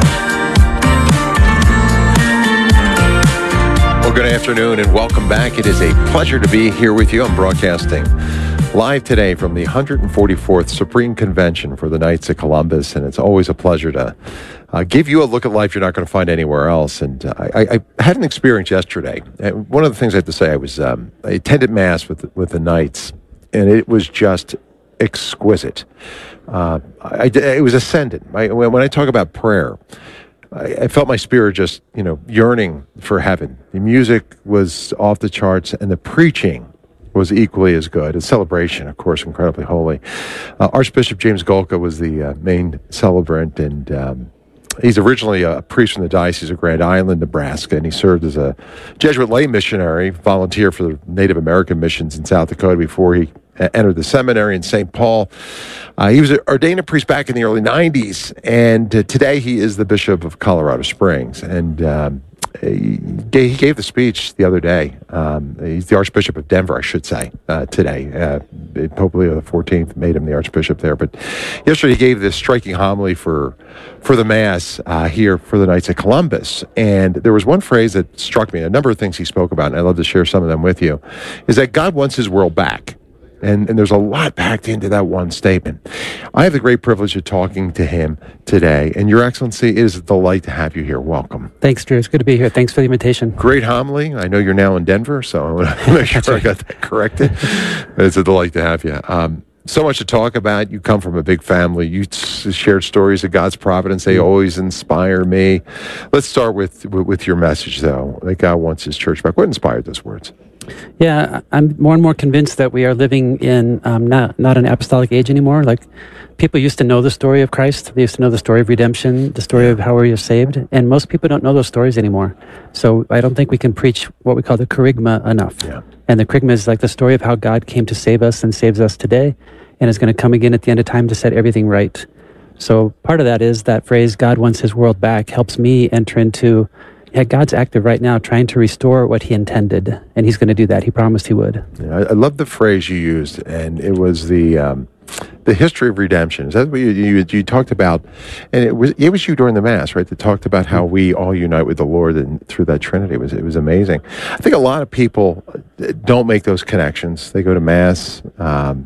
Well, good afternoon and welcome back. It is a pleasure to be here with you. I'm broadcasting live today from the one hundred forty-fourth Supreme Convention for the Knights of Columbus, and it's always a pleasure to uh, give you a look at life you're not going to find anywhere else. And uh, I, I had an experience yesterday. And one of the things I have to say, I was um, I attended Mass with with the Knights, and it was just exquisite. Uh, I, it was ascendant. I, when I talk about prayer, I felt my spirit just, you know, yearning for heaven. The music was off the charts, and the preaching was equally as good. A celebration, of course, incredibly holy. Uh, Archbishop James Golka was the uh, main celebrant, and um, he's originally a priest from the Diocese of Grand Island, Nebraska, and he served as a Jesuit lay missionary, volunteer for the Native American missions in South Dakota before he entered the seminary in Saint Paul. Uh, he was ordained a priest back in the early nineties, and uh, today he is the Bishop of Colorado Springs. And um, he, gave, he gave the speech the other day. Um, he's the Archbishop of Denver, I should say, uh, today. Uh, Pope Leo the fourteenth made him the Archbishop there. But yesterday he gave this striking homily for for the Mass uh, here for the Knights of Columbus. And there was one phrase that struck me, a number of things he spoke about, and I'd love to share some of them with you, is that God wants his world back. And, and there's a lot packed into that one statement. I have the great privilege of talking to him today. And Your Excellency, it is a delight to have you here. Welcome. Thanks, Drew. It's good to be here. Thanks for the invitation. Great homily. I know you're now in Denver, so I want to make sure right. I got that corrected. It's a delight to have you. Um, so much to talk about. You come from a big family. You t- shared stories of God's providence. They always inspire me. Let's start with, with, with your message, though, that God wants his church back. What inspired those words? Yeah, I'm more and more convinced that we are living in um, not not an apostolic age anymore. Like, people used to know the story of Christ. They used to know the story of redemption, the story of how we are saved. And most people don't know those stories anymore. So I don't think we can preach what we call the kerygma enough. Yeah. And the kerygma is like the story of how God came to save us and saves us today, and is going to come again at the end of time to set everything right. So part of that is that phrase, God wants his world back, helps me enter into, yeah, God's active right now trying to restore what he intended, and he's going to do that. He promised he would. Yeah, I, I love the phrase you used, and it was the um, the history of redemption. Is that what you, you, you talked about? And it was it was you during the Mass, right, that talked about how we all unite with the Lord and through that Trinity. It was, it was amazing. I think a lot of people don't make those connections. They go to Mass, um,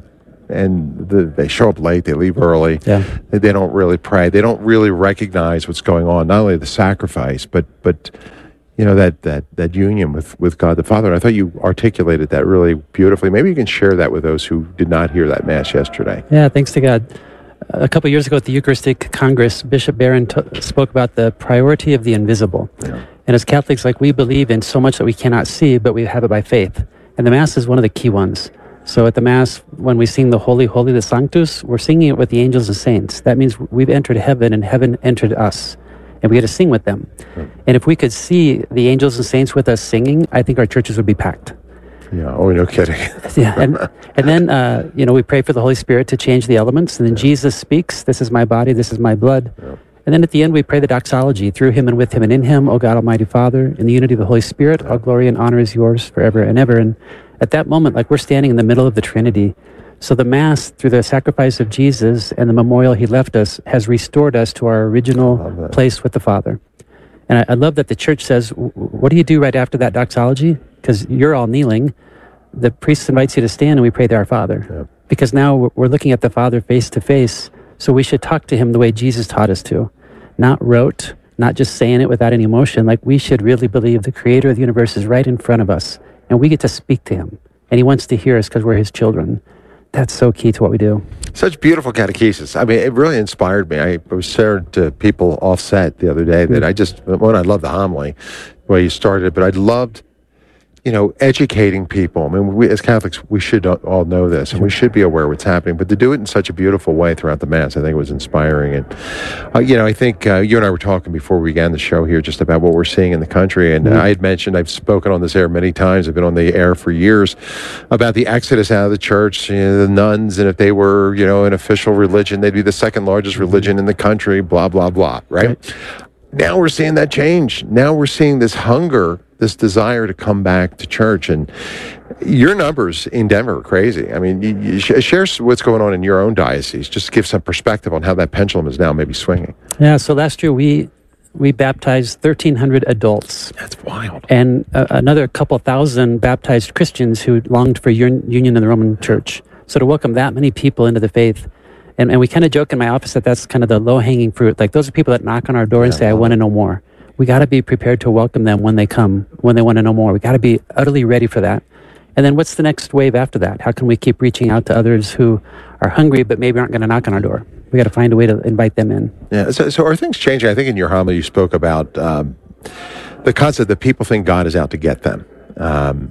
and the, they show up late, they leave early, yeah. they, they don't really pray, they don't really recognize what's going on, not only the sacrifice, but but you know, that that that union with, with God the Father. And I thought you articulated that really beautifully. Maybe you can share that with those who did not hear that Mass yesterday. Yeah, thanks to God. A couple of years ago at the Eucharistic Congress, Bishop Barron t- spoke about the priority of the invisible. Yeah. And as Catholics, like, we believe in so much that we cannot see, but we have it by faith. And the Mass is one of the key ones. So at the Mass, when we sing the Holy, Holy, the Sanctus, we're singing it with the angels and saints. That means we've entered heaven and heaven entered us. And we get to sing with them. Right. And if we could see the angels and saints with us singing, I think our churches would be packed. Yeah, oh, no kidding. yeah, and, and then, uh, you know, we pray for the Holy Spirit to change the elements. And then yeah. Jesus speaks, this is my body, this is my blood. Yeah. And then at the end, we pray the doxology, through him and with him and in him, O God Almighty Father, in the unity of the Holy Spirit, all glory and honor is yours forever and ever. And at that moment, like, we're standing in the middle of the Trinity. So the Mass, through the sacrifice of Jesus and the memorial he left us, has restored us to our original place with the Father. And I, I love that the Church says, what do you do right after that doxology? Because you're all kneeling. The priest invites you to stand and we pray to our Father. Yeah. Because now we're looking at the Father face to face, so we should talk to him the way Jesus taught us to. Not rote, not just saying it without any emotion. Like, we should really believe the Creator of the universe is right in front of us, and we get to speak to him. And he wants to hear us because we're his children. That's so key to what we do. Such beautiful catechesis. I mean, it really inspired me. I was sharing to people offset the other day that I just, one, I love the homily, the way you started, but I loved, you know, educating people. I mean, we, as Catholics, we should all know this, and we should be aware of what's happening, but to do it in such a beautiful way throughout the Mass, I think it was inspiring. And, uh, you know, I think uh, you and I were talking before we began the show here just about what we're seeing in the country, and mm-hmm. I had mentioned, I've spoken on this air many times, I've been on the air for years, about the exodus out of the church, you know, the nuns, and if they were, you know, an official religion, they'd be the second largest religion in the country, blah, blah, blah, right? Okay. Now we're seeing that change. Now we're seeing this hunger, this desire to come back to church. And your numbers in Denver are crazy. I mean, you, you sh- share what's going on in your own diocese, just to give some perspective on how that pendulum is now maybe swinging. Yeah, so last year we we baptized thirteen hundred adults. That's wild. And uh, another couple thousand baptized Christians who longed for un- union in the Roman Church. So to welcome that many people into the faith, and, and we kind of joke in my office that that's kind of the low-hanging fruit. Like, those are people that knock on our door yeah, and say, I want to know more. We got to be prepared to welcome them when they come, when they want to know more. We got to be utterly ready for that. And then what's the next wave after that? How can we keep reaching out to others who are hungry but maybe aren't going to knock on our door? We got to find a way to invite them in. Yeah. So, so are things changing? I think in your homily you spoke about um, the concept that people think God is out to get them. Um,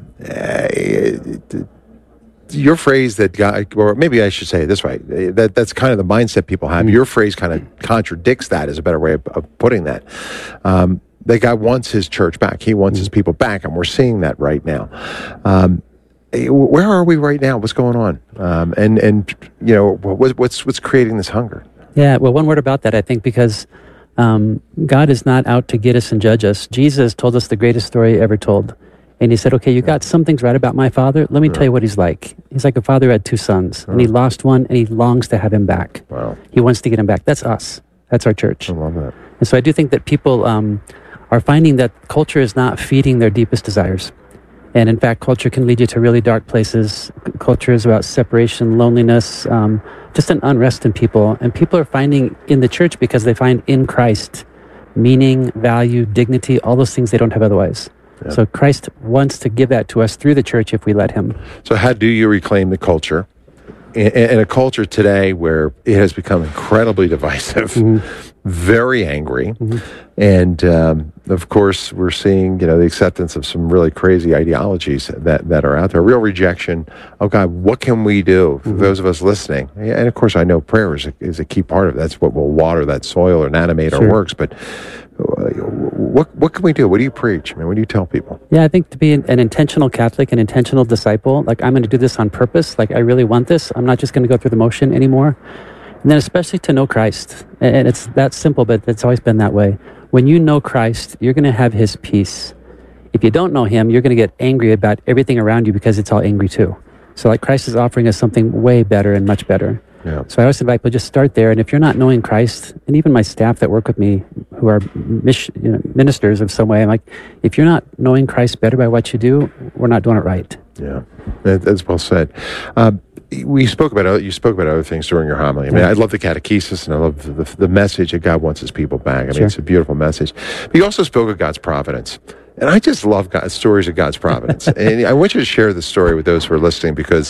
uh, your phrase that God, or maybe I should say it this way, that that's kind of the mindset people have. Mm-hmm. Your phrase kind of contradicts that, is a better way of, of putting that. Um, that God wants his church back. He wants mm-hmm. his people back, and we're seeing that right now. Um, where are we right now? What's going on? Um, and, and, you know, what, what's, what's creating this hunger? Yeah, well, one word about that, I think, because um, God is not out to get us and judge us. Jesus told us the greatest story ever told. And he said, okay, you got some things right about my father. Let me yeah. tell you what he's like. He's like a father who had two sons, oh. and he lost one, and he longs to have him back. Wow. He wants to get him back. That's us. That's our church. I love that. And so I do think that people um, are finding that culture is not feeding their deepest desires. And in fact, culture can lead you to really dark places. Culture is about separation, loneliness, um, just an unrest in people. And people are finding in the church, because they find in Christ meaning, value, dignity, all those things they don't have otherwise. Yeah. So Christ wants to give that to us through the church if we let him. So how do you reclaim the culture? In, in a culture today where it has become incredibly divisive, mm-hmm. very angry, mm-hmm. and um, of course we're seeing, you know, the acceptance of some really crazy ideologies that, that are out there, real rejection. Oh God, what can we do for mm-hmm. those of us listening? And of course I know prayer is a, is a key part of it. That's what will water that soil and animate sure. our works, but What what can we do? What do you preach? I mean, what do you tell people? Yeah, I think to be an, an intentional Catholic, an intentional disciple, like, I'm going to do this on purpose. Like, I really want this. I'm not just going to go through the motion anymore. And then especially to know Christ. And it's that simple, but it's always been that way. When you know Christ, you're going to have his peace. If you don't know him, you're going to get angry about everything around you because it's all angry too. So like Christ is offering us something way better and much better. Yeah. So I always invite people, just start there. And if you're not knowing Christ, and even my staff that work with me who are mis- you know, ministers of some way, I'm like, if you're not knowing Christ better by what you do, we're not doing it right. Yeah, that, that's well said. Um, we spoke about other, you spoke about other things during your homily. I mean, Yeah. I love the catechesis and I love the, the, the message that God wants his people back. I mean, Sure. it's a beautiful message. But you also spoke of God's providence. And I just love God, stories of God's providence. And I want you to share the story with those who are listening because,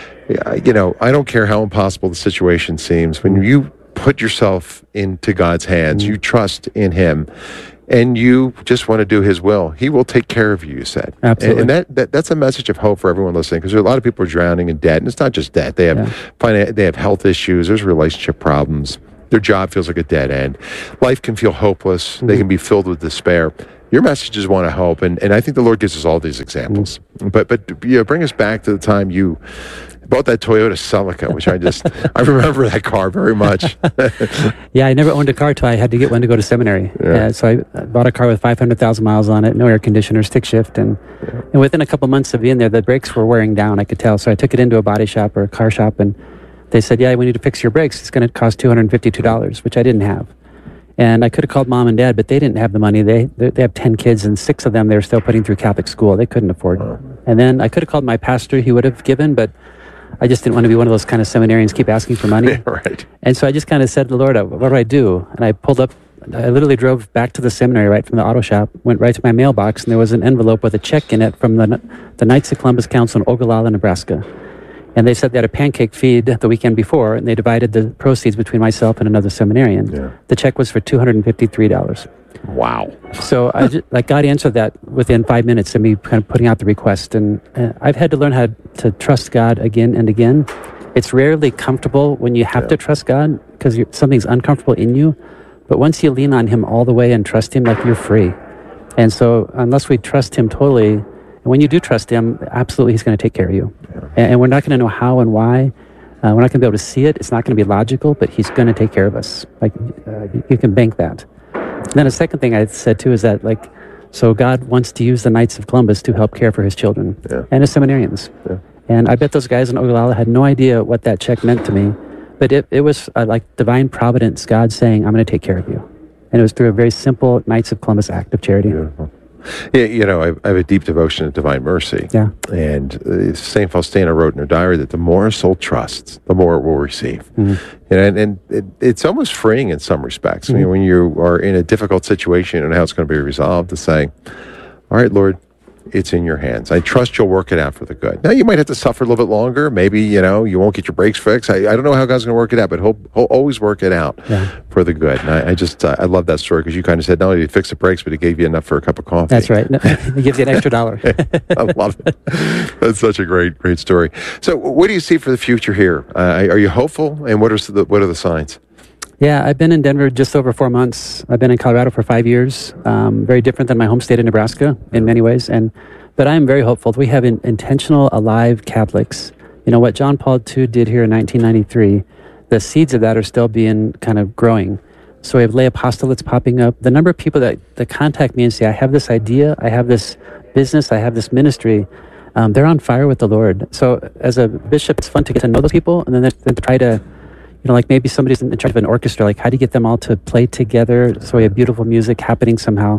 you know, I don't care how impossible the situation seems. When you put yourself into God's hands, Mm-hmm. you trust in him, and you just want to do his will, he will take care of you, you said. Absolutely. And, and that, that that's a message of hope for everyone listening, because there are a lot of people are drowning in debt, and it's not just debt. They have Yeah. finan- they have health issues, there's relationship problems, their job feels like a dead end. Life can feel hopeless, they can be filled with despair. Your messages want to help, and, and I think the Lord gives us all these examples. But but you know, bring us back to the time you bought that Toyota Celica, which I just, I remember that car very much. Yeah, I never owned a car till I had to get one to go to seminary. Yeah. Uh, so I bought a car with five hundred thousand miles on it, no air conditioner, stick shift. And, and within a couple months of being there, the brakes were wearing down, I could tell. So I took it into a body shop or a car shop, and they said, yeah, we need to fix your brakes. It's going to cost two hundred fifty-two dollars, which I didn't have. And I could have called mom and dad, but they didn't have the money. They they they have ten kids, and six of them they were still putting through Catholic school. They couldn't afford it. And then I could have called my pastor. He would have given, but I just didn't want to be one of those kind of seminarians keep asking for money. Right. And so I just kind of said to the Lord, what do I do? And I pulled up, I literally drove back to the seminary right from the auto shop, went right to my mailbox, and there was an envelope with a check in it from the, the Knights of Columbus Council in Ogallala, Nebraska. And they said they had a pancake feed the weekend before, and they divided the proceeds between myself and another seminarian. Yeah. The check was for two hundred fifty-three dollars. Wow. So I just, like God answered that within five minutes of me kind of putting out the request. And uh, I've had to learn how to trust God again and again. It's rarely comfortable when you have Yeah. to trust God because something's uncomfortable in you. But once you lean on him all the way and trust him, like you're free. And so unless we trust him totally, and when you do trust him, absolutely he's going to take care of you. Yeah. And, and we're not going to know how and why. Uh, we're not going to be able to see it. It's not going to be logical, but he's going to take care of us. Like uh, you, you can bank that. And then a second thing I said too is that like, so God wants to use the Knights of Columbus to help care for his children Yeah. and his seminarians. Yeah. And I bet those guys in Ogallala had no idea what that check meant to me, but it, it was uh, like divine providence, God saying, I'm going to take care of you. And it was through a very simple Knights of Columbus act of charity. Beautiful. Yeah, you know, I, I have a deep devotion to divine mercy. Yeah. And uh, Saint Faustina wrote in her diary that the more a soul trusts, the more it will receive. Mm-hmm. You know, and and it, it's almost freeing in some respects. Mm-hmm. I mean, when you are in a difficult situation and how it's going to be resolved, to say, all right, Lord, it's in your hands. I trust you'll work it out for the good. Now, you might have to suffer a little bit longer. Maybe, you know, you won't get your brakes fixed. I, I don't know how God's going to work it out, but he'll, he'll always work it out Yeah. for the good. And I, I just, uh, I love that story because you kind of said, not only did he fix the brakes, but he gave you enough for a cup of coffee. That's right. No, he gives you an extra dollar. I love it. That's such a great, great story. So what do you see for the future here? Uh, are you hopeful? And what are the, what are the signs? Yeah, I've been in Denver just over four months. I've been in Colorado for five years. Um, very different than my home state of Nebraska in many ways. And but I am very hopeful. We have in, intentional, alive Catholics. You know, what John Paul the Second did here in nineteen ninety-three, the seeds of that are still being kind of growing. So we have lay apostolates popping up. The number of people that, that contact me and say, I have this idea, I have this business, I have this ministry, um, they're on fire with the Lord. So as a bishop, it's fun to get to know those people and then, then try to, you know, like maybe somebody's in charge of an orchestra, like how do you get them all to play together so we have beautiful music happening somehow?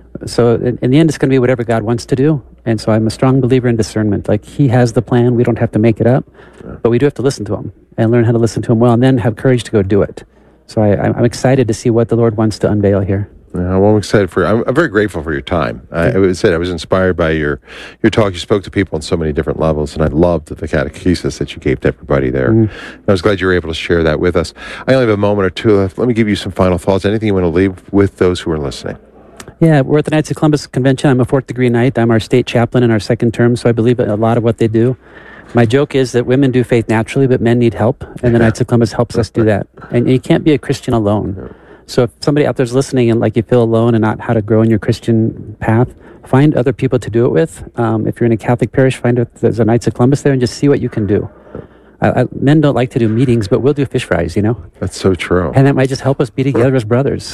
So in, in the end, it's going to be whatever God wants to do. And so I'm a strong believer in discernment. Like he has the plan. We don't have to make it up, but we do have to listen to him and learn how to listen to him well and then have courage to go do it. So I, I'm excited to see what the Lord wants to unveil here. Yeah, well, I'm excited for. I'm, I'm very grateful for your time. I, I said I was inspired by your your talk. You spoke to people on so many different levels, and I loved the catechesis that you gave to everybody there. Mm-hmm. I was glad you were able to share that with us. I only have a moment or two left. Let me give you some final thoughts. Anything you want to leave with those who are listening? Yeah, we're at the Knights of Columbus Convention. I'm a fourth degree knight. I'm our state chaplain in our second term, so I believe in a lot of what they do. My joke is that women do faith naturally, but men need help, and the Knights of Columbus helps us do that. And you can't be a Christian alone. So if somebody out there's listening and like you feel alone and not how to grow in your Christian path, find other people to do it with. Um, if you're in a Catholic parish, find out there's a Knights of Columbus there and just see what you can do. I, I, men don't like to do meetings, but we'll do fish fries, you know? That's so true. And that might just help us be together as brothers.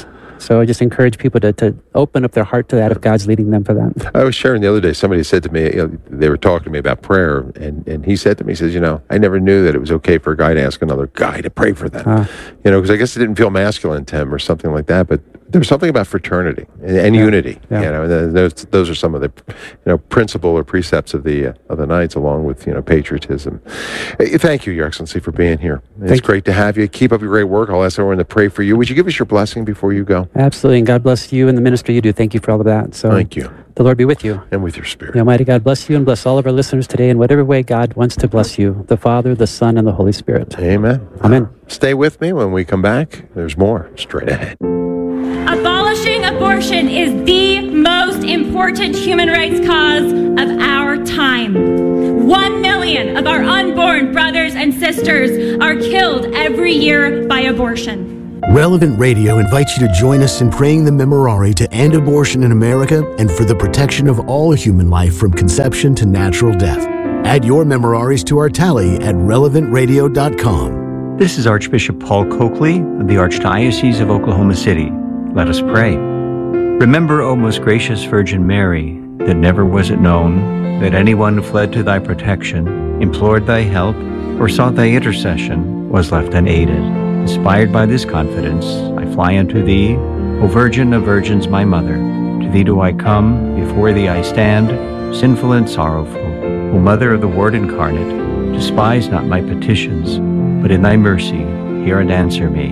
So I just encourage people to, to open up their heart to that if God's leading them for that. I was sharing the other day, somebody said to me, you know, they were talking to me about prayer, and, and he said to me, he says, you know, I never knew that it was okay for a guy to ask another guy to pray for them. Uh, you know, because I guess it didn't feel masculine to him or something like that, but there's something about fraternity and, and yeah, unity. Yeah. You know, and those those are some of the, you know, principle or precepts of the uh, of the Knights, along with, you know, patriotism. Hey, thank you, Your Excellency, for being here. It's thank great you. to have you. Keep up your great work. I'll ask everyone to pray for you. Would you give us your blessing before you go? Absolutely, and God bless you and the ministry you do. Thank you for all of that. So thank you. The Lord be with you. And with your spirit. The Almighty God bless you and bless all of our listeners today in whatever way God wants to bless you, the Father, the Son, and the Holy Spirit. Amen. Amen. Stay with me. When we come back, there's more straight ahead. Abolishing abortion is the most important human rights cause of our time. One million of our unborn brothers and sisters are killed every year by abortion. Relevant Radio invites you to join us in praying the Memorare to end abortion in America and for the protection of all human life from conception to natural death. Add your Memoraries to our tally at relevant radio dot com. This is Archbishop Paul Coakley of the Archdiocese of Oklahoma City. Let us pray. Remember, O most gracious Virgin Mary, that never was it known that anyone who fled to thy protection, implored thy help, or sought thy intercession was left unaided. Inspired by this confidence, I fly unto thee, O Virgin of Virgins, my Mother. To thee do I come, before thee I stand, sinful and sorrowful. O Mother of the Word incarnate, despise not my petitions, but in thy mercy hear and answer me.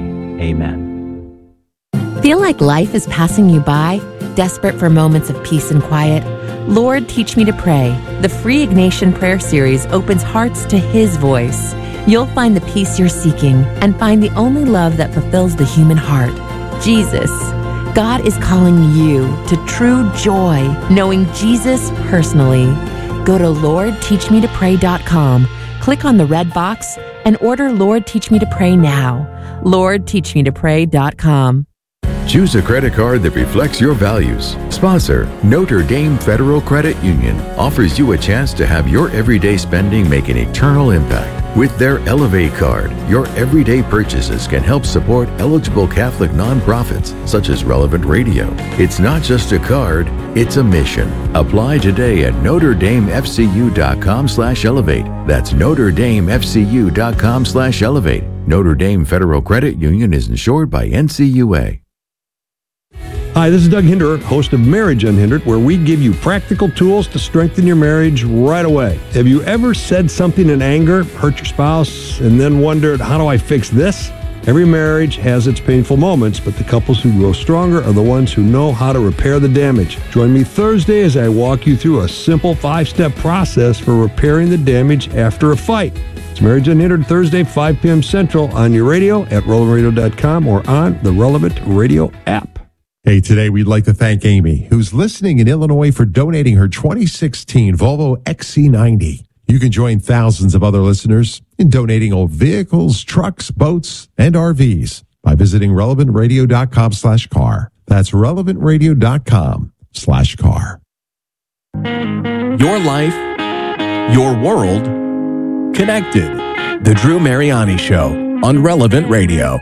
Amen. Feel like life is passing you by? Desperate for moments of peace and quiet? Lord, Teach Me to Pray. The free Ignatian Prayer Series opens hearts to His voice. You'll find the peace you're seeking and find the only love that fulfills the human heart, Jesus. God is calling you to true joy, knowing Jesus personally. Go to lord teach me to pray dot com, click on the red box, and order Lord Teach Me to Pray now. lord teach me to pray dot com. Choose a credit card that reflects your values. Sponsor, Notre Dame Federal Credit Union, offers you a chance to have your everyday spending make an eternal impact. With their Elevate card, your everyday purchases can help support eligible Catholic nonprofits such as Relevant Radio. It's not just a card, it's a mission. Apply today at notre dame f c u dot com slash elevate. That's notre dame f c u dot com slash elevate. Notre Dame Federal Credit Union is insured by N C U A. Hi, this is Doug Hinderer, host of Marriage Unhindered, where we give you practical tools to strengthen your marriage right away. Have you ever said something in anger, hurt your spouse, and then wondered, how do I fix this? Every marriage has its painful moments, but the couples who grow stronger are the ones who know how to repair the damage. Join me Thursday as I walk you through a simple five-step process for repairing the damage after a fight. It's Marriage Unhindered, Thursday, five p.m. Central, on your radio at relevant radio dot com or on the Relevant Radio app. Hey, today we'd like to thank Amy, who's listening in Illinois, for donating her twenty sixteen Volvo X C ninety. You can join thousands of other listeners in donating old vehicles, trucks, boats, and R Vs by visiting relevant radio dot com slash car. That's relevant radio dot com slash car. Your life, your world, connected. The Drew Mariani Show on Relevant Radio.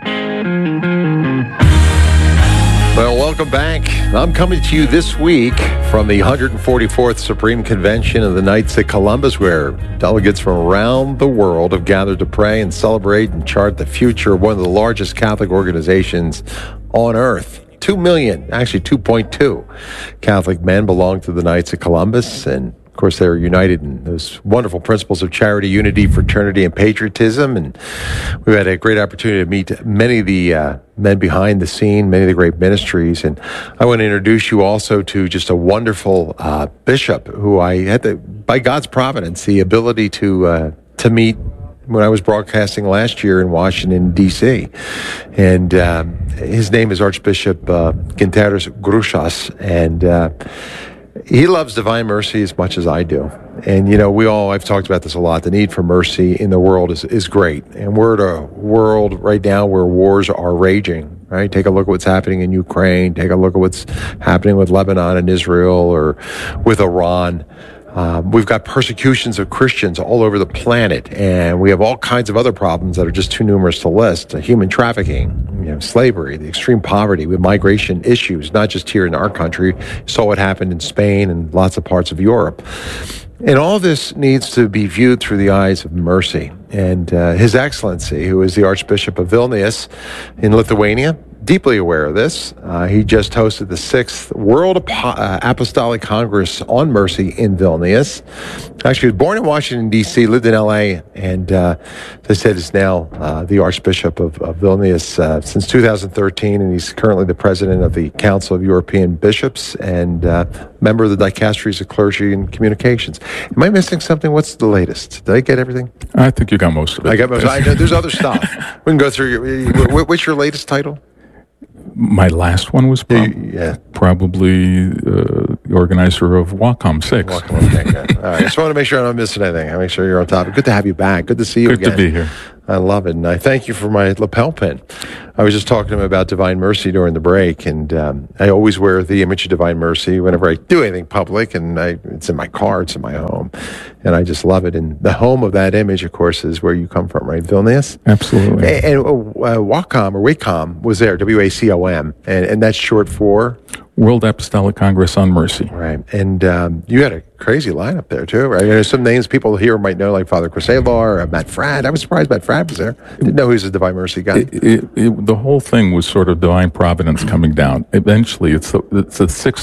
Well, welcome back. I'm coming to you this week from the one hundred forty-fourth Supreme Convention of the Knights of Columbus, where delegates from around the world have gathered to pray and celebrate and chart the future of one of the largest Catholic organizations on earth. Two million, actually two point two Catholic men belong to the Knights of Columbus, and of course, they're united in those wonderful principles of charity, unity, fraternity, and patriotism. And we've had a great opportunity to meet many of the uh, men behind the scene, many of the great ministries. And I want to introduce you also to just a wonderful uh, bishop who I had, the, by God's providence, the ability to uh, to meet when I was broadcasting last year in Washington, D C And um, his name is Archbishop uh, Ginteros Grušas. And uh, he loves divine mercy as much as I do. And, you know, we all, I've talked about this a lot, the need for mercy in the world is, is great. And we're at a world right now where wars are raging, right? Take a look at what's happening in Ukraine. Take a look at what's happening with Lebanon and Israel, or with Iran. Uh, we've got persecutions of Christians all over the planet, and we have all kinds of other problems that are just too numerous to list. Uh, human trafficking, you know, slavery, the extreme poverty, with migration issues, not just here in our country. You saw what happened in Spain and lots of parts of Europe. And all this needs to be viewed through the eyes of mercy. And uh, His Excellency, who is the Archbishop of Vilnius in Lithuania, deeply aware of this. Uh, he just hosted the sixth World Apo- uh, Apostolic Congress on Mercy in Vilnius. Actually, he was born in Washington, D C, lived in L A, and uh, as I said, is now uh, the Archbishop of, of Vilnius uh, since two thousand thirteen, and he's currently the president of the Council of European Bishops and uh, member of the Dicasteries of Clergy and Communications. Am I missing something? What's the latest? Did I get everything? I think you got most of it. I got most. I know there's other stuff. We can go through. Your, what's your latest title? My last one was prob- yeah. probably uh, the organizer of Wacom six. Wacom, okay, good. All right. I just want to make sure I'm not missing anything. I make sure you're on top. Good to have you back. Good to see you Good again. to be here. I love it. And I thank you for my lapel pin. I was just talking to him about Divine Mercy during the break, and um, I always wear the image of Divine Mercy whenever I do anything public, and I, it's in my car, it's in my home, and I just love it. And the home of that image, of course, is where you come from, right? Vilnius? Absolutely. And, and uh, Wacom, or Wacom, was there, W A C O M, and, and that's short for? World Apostolic Congress on Mercy. Right. And um, you had a crazy lineup there, too, right? There's some names people here might know, like Father Chris Alar or Matt Fradd. I was surprised Matt Fradd was there. Didn't know he was a Divine Mercy guy. It, it, it, the whole thing was sort of divine providence coming down. Eventually, it's the, it's the sixth